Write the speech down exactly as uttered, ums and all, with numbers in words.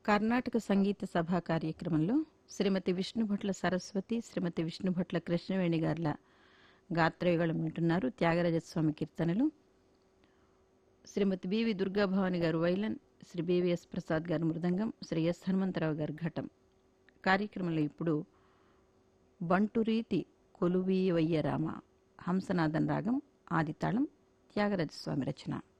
కర్ణాటక సంగీత సభా కార్యక్రమంలో శ్రీమతి విష్ణుభట్ల సరస్వతి, శ్రీమతి విష్ణుభట్ల కృష్ణవేణి గార్ల గాత్రయుగళం వింటున్నారు. త్యాగరాజస్వామి కీర్తనలు. శ్రీమతి బివి దుర్గాభవాని గారు వైలన్, శ్రీ బివిఎస్ ప్రసాద్ గారు మృదంగం, శ్రీ ఎస్ హనుమంతరావు గారు ఘటం. కార్యక్రమంలో ఇప్పుడు బంటురీతి కొలువీవయ్య రామ హంసనాదన్ రాగం ఆదితాళం త్యాగరాజస్వామి రచన.